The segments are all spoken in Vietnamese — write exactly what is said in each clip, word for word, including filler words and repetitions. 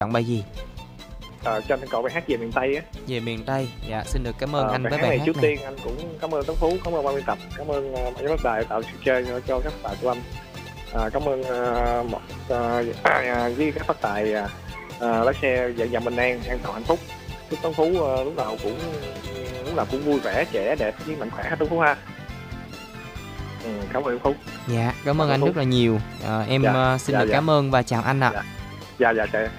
chọn bài gì? Ờ, cho anh cậu bài hát về miền Tây á. Về miền Tây. Dạ, xin được cảm ơn Ờ, anh bài với hát bài này hát trước này. tiên anh cũng cảm ơn Tuấn Phú, cảm ơn ban biên tập, cảm ơn uh, ban giám đốc đài tạo sự chơi cho, cho các phát tài của anh. À, cảm ơn uh, một uh, à, với các phát tài uh, uh, lái xe dạy dàng bình an, an toàn hạnh phúc. Chúc Tuấn Phú uh, lúc nào cũng lúc nào cũng vui vẻ, trẻ đẹp với mạnh khỏe ha Tuấn Phú ha. Ừ, cảm ơn Tuấn Phú. Dạ, cảm ơn anh rất là nhiều. À, em dạ, uh, xin dạ, được dạ. cảm ơn và chào anh ạ. Dạ, dạ, dạ, dạ.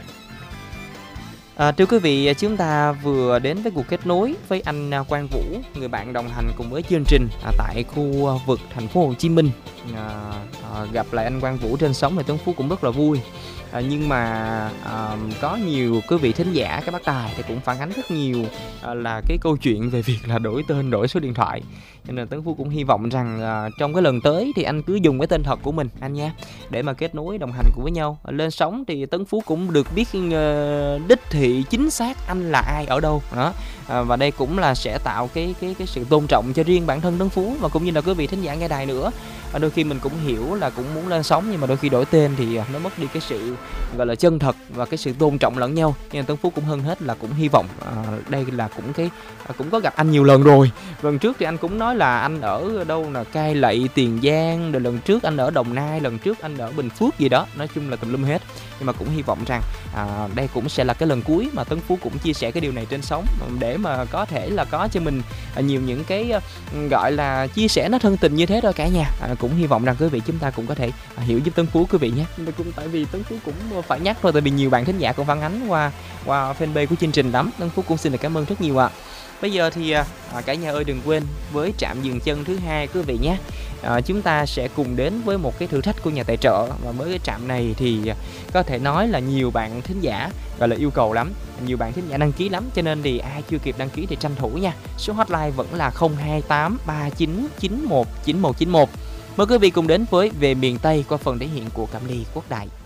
À, thưa quý vị, chúng ta vừa đến với cuộc kết nối với anh Quang Vũ, người bạn đồng hành cùng với chương trình à, tại khu vực thành phố Hồ Chí Minh. À, à, gặp lại anh Quang Vũ trên sóng thì Tuấn Phú cũng rất là vui. À, nhưng mà à, có nhiều quý vị thính giả, các bác tài thì cũng phản ánh rất nhiều à, là cái câu chuyện về việc là đổi tên, đổi số điện thoại. Nên là Tuấn Phú cũng hy vọng rằng à, trong cái lần tới thì anh cứ dùng cái tên thật của mình anh nha, để mà kết nối đồng hành cùng với nhau. À, lên sóng thì Tuấn Phú cũng được biết uh, đích thị chính xác anh là ai ở đâu đó. À, và đây cũng là sẽ tạo cái cái cái sự tôn trọng cho riêng bản thân Tuấn Phú và cũng như là quý vị thính giả nghe đài nữa. À, đôi khi mình cũng hiểu là cũng muốn lên sóng nhưng mà đôi khi đổi tên thì nó mất đi cái sự gọi là chân thật và cái sự tôn trọng lẫn nhau. Nhưng Tuấn Phú cũng hơn hết là cũng hy vọng à, đây là cũng cái à, cũng có gặp anh nhiều lần rồi. Lần trước thì anh cũng nói là anh ở đâu là Cai Lậy, Tiền Giang, rồi lần trước anh ở Đồng Nai, lần trước anh ở Bình Phước gì đó, nói chung là tùm lum hết. Nhưng mà cũng hy vọng rằng à, đây cũng sẽ là cái lần cuối mà Tuấn Phú cũng chia sẻ cái điều này trên sóng, để mà có thể là có cho mình à, nhiều những cái gọi là chia sẻ nó thân tình như thế thôi cả nhà. À, cũng hy vọng rằng quý vị chúng ta cũng có thể à, hiểu giúp Tuấn Phú quý vị nhé. Cũng tại vì Tuấn Phú cũng phải nhắc thôi, tại vì nhiều bạn thính giả cũng phản ánh qua qua fanpage của chương trình lắm. Tuấn Phú cũng xin được cảm ơn rất nhiều ạ. À. Bây giờ thì à, cả nhà ơi đừng quên với trạm dừng chân thứ hai quý vị nhé. À, chúng ta sẽ cùng đến với một cái thử thách của nhà tài trợ, và với cái trạm này thì có thể nói là nhiều bạn thính giả gọi là yêu cầu lắm, nhiều bạn thính giả đăng ký lắm, cho nên thì ai chưa kịp đăng ký thì tranh thủ nha. Số hotline vẫn là không hai tám ba chín chín một chín một chín một. Mời quý vị cùng đến với Về miền Tây qua phần thể hiện của Cẩm Ly Quốc Đại.